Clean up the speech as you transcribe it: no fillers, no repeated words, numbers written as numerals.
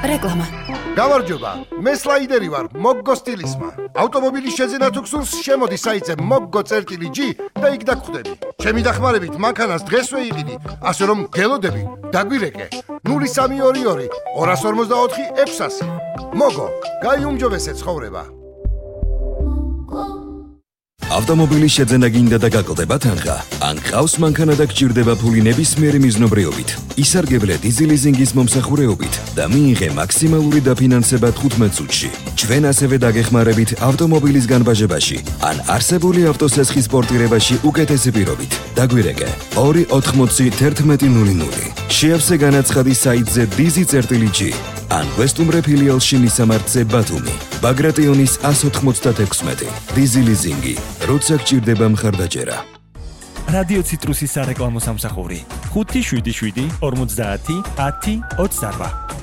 რეკლამა. გამარჯობა, მე სლაიდერი ვარ, მოგგო სტილისმა. ავტომობილის შეძენა თუ გსურს, შემოდი საიტზე moggo.g და იქ დაგხვდები. ჩემი დახმარებით მანქანას დღესვე იყიდი, ასე რომ გელოდები, დაგვირეკე. 0322 254 600. მოგო, გაიუმჯობესე ცხოვრება. ავტომობილის შეძენა გინდა და გაკლდება თანხა. ან გყავს მანქანა და გჭირდება ფული ნებისმიერი მიზნობრიობით. ისარგებლე დიზელიზინგის მომსახურეობით და მიიღე მაქსიმალური დაფინანსება 15 წუთში. ჩვენ ასევე დაგეხმარებით ავტომობილის განბაჟებაში ან არსებული ავტოსესხის პორტირებაში უკეთესი პირობით. დაგვირეკე 280 შეავსე განაცხადი საიტზე dizi.g ან ვესტუმრე ფილიალში მისამართზე ბათუმი. ბაგრატიონის 196. დიზელიზინგი, როცა გჭირდება მხარდაჭერა. რადიო ციტრუსის სარეკლამო სამსახური 577 50 10 28.